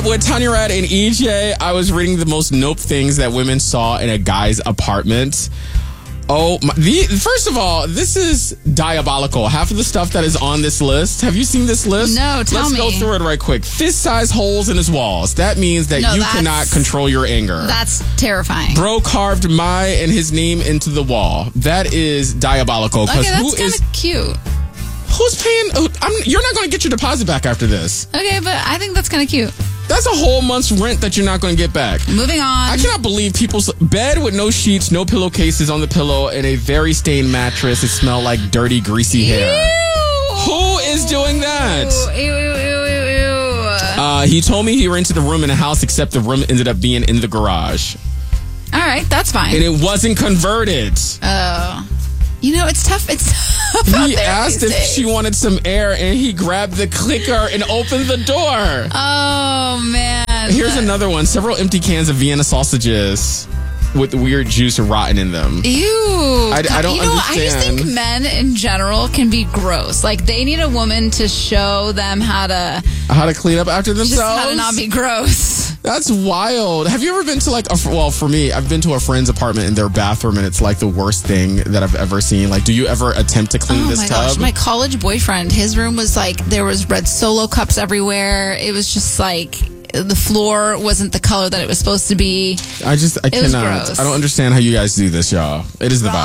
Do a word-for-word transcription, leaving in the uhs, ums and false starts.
With Tanya Rad and E J, I was reading the most nope things that women saw in a guy's apartment. Oh, my, the, first of all, this is diabolical. Half of the stuff that is on this list, have you seen this list? No, tell Let's me. go through it right quick. Fist-sized holes in his walls. That means that No, you that's- cannot control your anger. That's terrifying. Bro carved my and his name into the wall. That is diabolical. Okay, Because that's who kind is of cute. who's paying? oh, I'm, you're not going to get your deposit back after this. Okay, but I think that's kind of cute. That's a whole month's rent that you're not going to get back. Moving on. I cannot believe people's bed with no sheets, no pillowcases on the pillow, and a very stained mattress. It smelled like dirty, greasy hair. Ew. Who is doing that? Ew, ew, ew, ew, ew. Uh, he told me he rented the room in a house, except the room ended up being in the garage. All right, that's fine. And it wasn't converted. Oh. You know, it's tough. It's tough out He there asked these if days. she wanted some air, and he grabbed the clicker and opened the door. Oh, man. Here's another one. Several empty cans of Vienna sausages with weird juice rotten in them. Ew. I, I don't you know, I just understand. think men in general can be gross. Like, they need a woman to show them how to How to clean up after themselves? just how to not be gross. That's wild. Have you ever been to like a, well, for me, I've been to a friend's apartment in their bathroom and it's like the worst thing that I've ever seen. Like, do you ever attempt to clean Oh this my tub? gosh, my college boyfriend, his room was like, there was red Solo cups everywhere. It was just like, the floor wasn't the color that it was supposed to be. I just, I It was cannot. gross. I don't understand how you guys do this, y'all. It is the vibe.